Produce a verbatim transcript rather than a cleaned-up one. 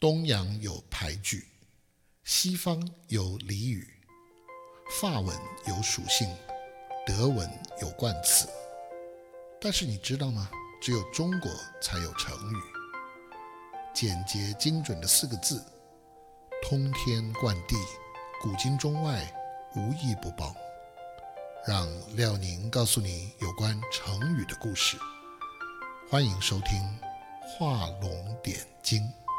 东洋有俳句，西方有俚语，法文有属性，德文有冠词。但是你知道吗？只有中国才有成语。简洁精准的四个字，通天贯地，古今中外无一不包。让廖宁告诉你有关成语的故事。欢迎收听画龙点睛。